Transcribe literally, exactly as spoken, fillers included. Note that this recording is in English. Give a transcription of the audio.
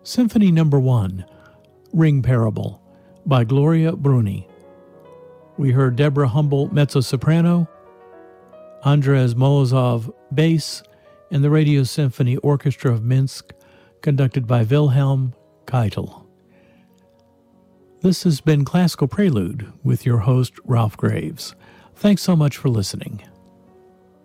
Symphony Number One, Ring Parable, by Gloria Bruni. We heard Deborah Humble mezzo-soprano, Andres Molozov bass, and the Radio Symphony Orchestra of Minsk, conducted by Wilhelm Keitel. This has been Classical Prelude with your host, Ralph Graves. Thanks so much for listening.